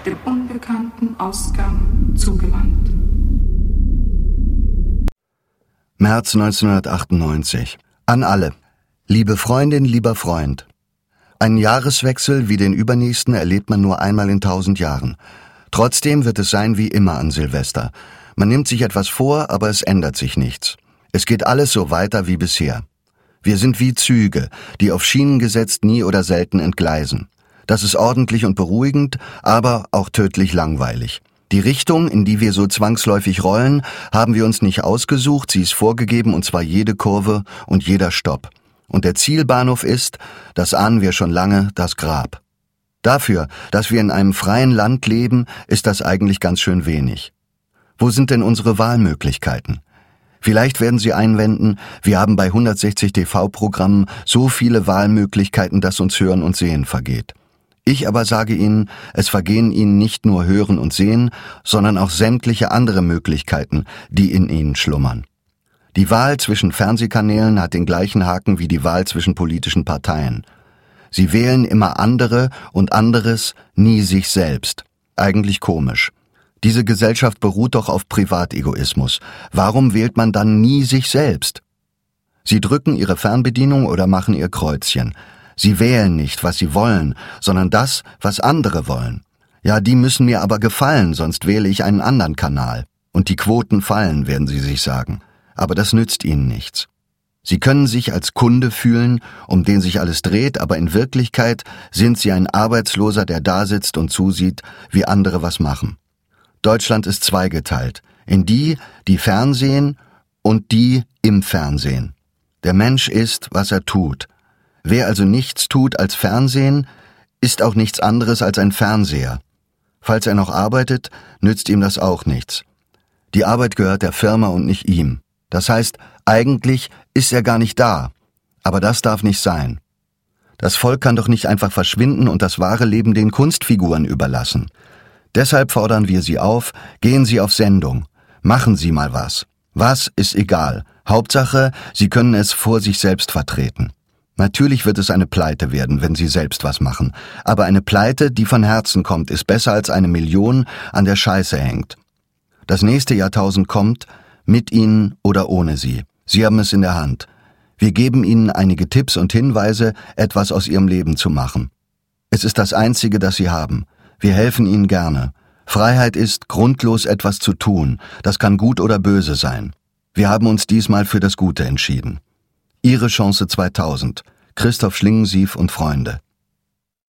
dem unbekannten Ausgang zugewandt. März 1998. An alle. Liebe Freundin, lieber Freund. Einen Jahreswechsel wie den übernächsten erlebt man nur einmal in 1000 Jahren. Trotzdem wird es sein wie immer an Silvester. Man nimmt sich etwas vor, aber es ändert sich nichts. Es geht alles so weiter wie bisher. Wir sind wie Züge, die auf Schienen gesetzt nie oder selten entgleisen. Das ist ordentlich und beruhigend, aber auch tödlich langweilig. Die Richtung, in die wir so zwangsläufig rollen, haben wir uns nicht ausgesucht, sie ist vorgegeben, und zwar jede Kurve und jeder Stopp. Und der Zielbahnhof ist, das ahnen wir schon lange, das Grab. Dafür, dass wir in einem freien Land leben, ist das eigentlich ganz schön wenig. Wo sind denn unsere Wahlmöglichkeiten? Vielleicht werden Sie einwenden, wir haben bei 160 TV-Programmen so viele Wahlmöglichkeiten, dass uns Hören und Sehen vergeht. Ich aber sage Ihnen, es vergehen Ihnen nicht nur Hören und Sehen, sondern auch sämtliche andere Möglichkeiten, die in Ihnen schlummern. Die Wahl zwischen Fernsehkanälen hat den gleichen Haken wie die Wahl zwischen politischen Parteien. Sie wählen immer andere und anderes, nie sich selbst. Eigentlich komisch. Diese Gesellschaft beruht doch auf Privategoismus. Warum wählt man dann nie sich selbst? Sie drücken Ihre Fernbedienung oder machen Ihr Kreuzchen. Sie wählen nicht, was Sie wollen, sondern das, was andere wollen. Ja, die müssen mir aber gefallen, sonst wähle ich einen anderen Kanal. Und die Quoten fallen, werden Sie sich sagen. Aber das nützt Ihnen nichts. Sie können sich als Kunde fühlen, um den sich alles dreht, aber in Wirklichkeit sind Sie ein Arbeitsloser, der da sitzt und zusieht, wie andere was machen. Deutschland ist zweigeteilt, in die, die Fernsehen und die im Fernsehen. Der Mensch ist, was er tut. Wer also nichts tut als Fernsehen, ist auch nichts anderes als ein Fernseher. Falls er noch arbeitet, nützt ihm das auch nichts. Die Arbeit gehört der Firma und nicht ihm. Das heißt, eigentlich ist er gar nicht da. Aber das darf nicht sein. Das Volk kann doch nicht einfach verschwinden und das wahre Leben den Kunstfiguren überlassen. Deshalb fordern wir Sie auf, gehen Sie auf Sendung. Machen Sie mal was. Was ist egal. Hauptsache, Sie können es vor sich selbst vertreten. Natürlich wird es eine Pleite werden, wenn Sie selbst was machen. Aber eine Pleite, die von Herzen kommt, ist besser als eine Million an der Scheiße hängt. Das nächste Jahrtausend kommt, mit Ihnen oder ohne Sie. Sie haben es in der Hand. Wir geben Ihnen einige Tipps und Hinweise, etwas aus Ihrem Leben zu machen. Es ist das Einzige, das Sie haben. Wir helfen Ihnen gerne. Freiheit ist, grundlos etwas zu tun. Das kann gut oder böse sein. Wir haben uns diesmal für das Gute entschieden. Ihre Chance 2000. Christoph Schlingensief und Freunde.